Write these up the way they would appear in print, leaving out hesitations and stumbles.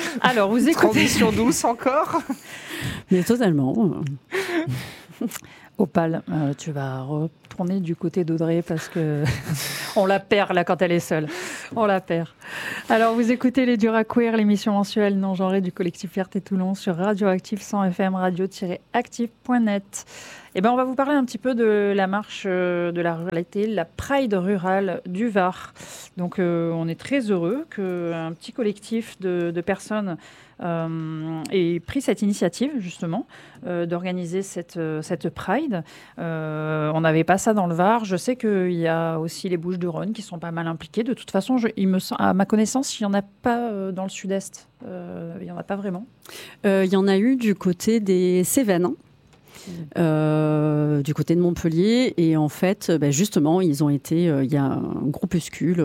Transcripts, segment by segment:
Alors, vous écoutez... Transition douce encore. Mais totalement. Opal, tu vas retourner du côté d'Audrey parce que on la perd là quand elle est seule. On la perd. Alors, vous écoutez Les Durs à Queer, l'émission mensuelle non genrée du collectif Fierté Toulon sur Radioactive 100 FM, radio-active.net. Eh ben, on va vous parler un petit peu de la marche de la ruralité, la Pride rurale du Var. Donc, on est très heureux qu'un petit collectif de personnes ait pris cette initiative, justement, d'organiser cette Pride. On n'avait pas ça dans le Var. Je sais qu'il y a aussi les Bouches-du-Rhône qui sont pas mal impliquées. De toute façon, à ma connaissance, il n'y en a pas dans le sud-est. Il n'y en a pas vraiment. Il y en a eu du côté des Cévennes. Du côté de Montpellier, et en fait justement ils ont été il y a un groupuscule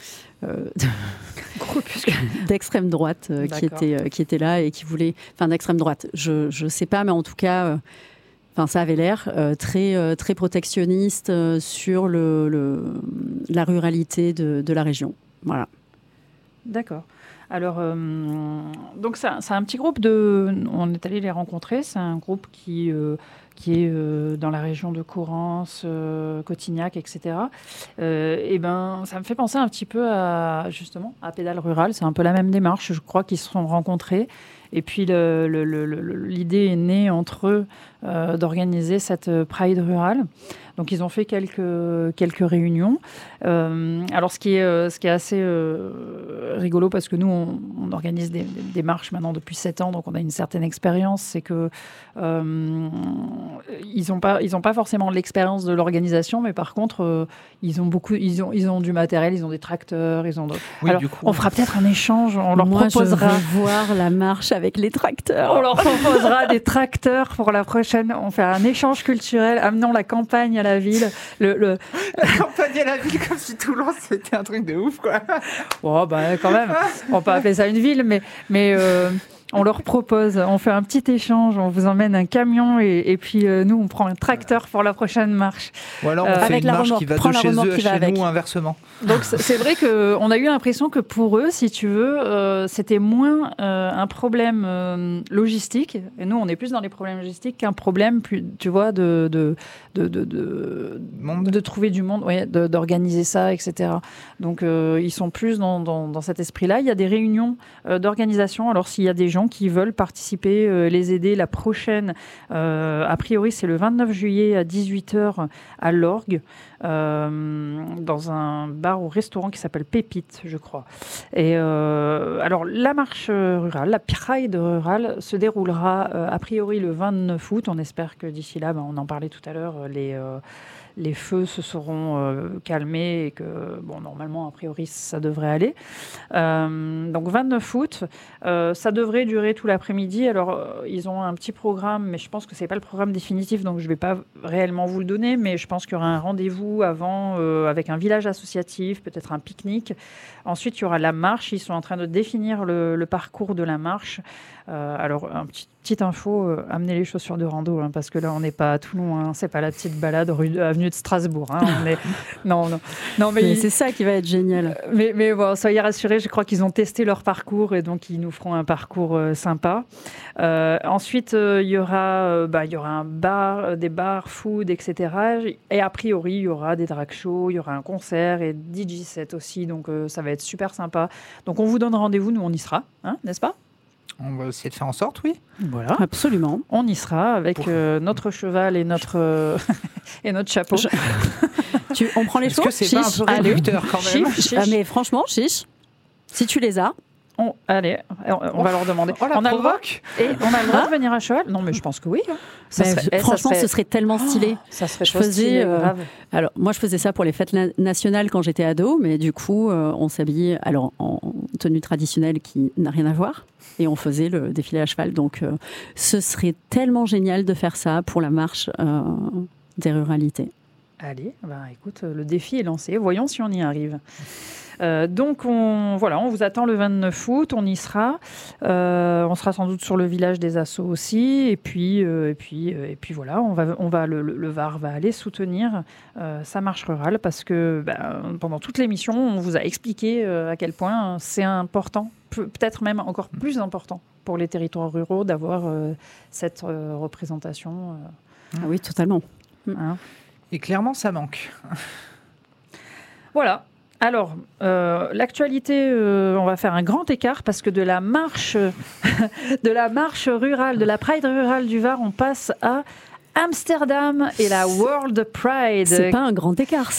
d'extrême droite qui était là et qui voulait, enfin d'extrême droite, je sais pas, mais en tout cas ça avait l'air très protectionniste sur la ruralité de la région. Voilà. D'accord. Alors, donc c'est un petit groupe on est allé les rencontrer. C'est un groupe qui est dans la région de Correns, Cotignac, etc. Et ça me fait penser un petit peu justement à Pédale Rurale. C'est un peu la même démarche. Je crois qu'ils se sont rencontrés. Et puis l'idée est née entre eux d'organiser cette Pride rurale. Donc ils ont fait quelques réunions. Alors ce qui est assez rigolo, parce que nous on organise des marches maintenant depuis 7 ans, donc on a une certaine expérience, c'est que ils ont pas forcément l'expérience de l'organisation, mais par contre ils ont du matériel, ils ont des tracteurs, Oui, alors on fera peut-être un échange, on leur proposera. Je veux voir la marche avec les tracteurs. On leur proposera des tracteurs pour la prochaine. On fait un échange culturel, amenant la campagne à la ville. La campagne à la ville, comme si Toulon c'était un truc de ouf, quoi. Oh, quand même. On va pas appeler ça une ville, mais on leur propose, on fait un petit échange, on vous emmène un camion et puis nous on prend un tracteur pour la prochaine marche. Ou alors on fait avec une marche qui va de chez eux à chez nous, inversement. Donc c'est vrai qu'on a eu l'impression que pour eux, si tu veux, c'était moins un problème logistique. Et nous on est plus dans les problèmes logistiques qu'un problème, tu vois, de trouver du monde, ouais, d'organiser ça, etc. Donc ils sont plus dans cet esprit-là. Il y a des réunions d'organisation. Alors s'il y a des gens qui veulent participer, les aider, la prochaine, a priori c'est le 29 juillet à 18h à l'Orgue, dans un bar ou restaurant qui s'appelle Pépite, je crois. Et alors la marche rurale, la Pride rurale, se déroulera a priori le 29 août. On espère que d'ici là, on en parlait tout à l'heure, les feux se seront calmés et que, normalement, a priori, ça devrait aller. Donc, 29 août, ça devrait durer tout l'après-midi. Alors, ils ont un petit programme, mais je pense que ce n'est pas le programme définitif, donc je ne vais pas réellement vous le donner, mais je pense qu'il y aura un rendez-vous avant avec un village associatif, peut-être un pique-nique. Ensuite, il y aura la marche. Ils sont en train de définir le parcours de la marche. Alors, petite info, amenez les chaussures de rando, parce que là, on n'est pas à Toulon, c'est pas la petite balade avenue de Strasbourg. Non, mais c'est ça qui va être génial. Mais bon, soyez rassurés, je crois qu'ils ont testé leur parcours et donc ils nous feront un parcours sympa. Ensuite, il y aura un bar, des bars, food, etc. Et a priori, il y aura des drag shows, il y aura un concert et DJ set aussi, donc ça va être super sympa. Donc on vous donne rendez-vous, nous on y sera, n'est-ce pas ? On va essayer de faire en sorte, oui. Voilà. Absolument. On y sera avec notre cheval et notre chapeau. On prend les chevaux. Est-ce que c'est pas un peu réducteur quand même ? Mais franchement, chiche, si tu les as. Allez, on va leur demander. On a le droit de venir à cheval ? Non, mais je pense que oui. Franchement, ce serait tellement stylé. Ça serait stylé, grave. Alors, moi, je faisais ça pour les fêtes nationales quand j'étais ado, mais du coup, on s'habillait en tenue traditionnelle qui n'a rien à voir, et on faisait le défilé à cheval. Donc, ce serait tellement génial de faire ça pour la marche des ruralités. Allez, écoute, le défi est lancé. Voyons si on y arrive. Donc, on vous attend le 29 août. On y sera. On sera sans doute sur le village des Assauts aussi. Et puis voilà, le Var va aller soutenir sa marche rurale parce que pendant toute l'émission, on vous a expliqué à quel point c'est important, peut-être même encore plus important pour les territoires ruraux d'avoir cette représentation. Ah oui, totalement. Hein. Et clairement, ça manque. Voilà. Alors, l'actualité, on va faire un grand écart parce que de la marche rurale, de la Pride rurale du Var, on passe à Amsterdam et la World Pride. C'est pas un grand écart.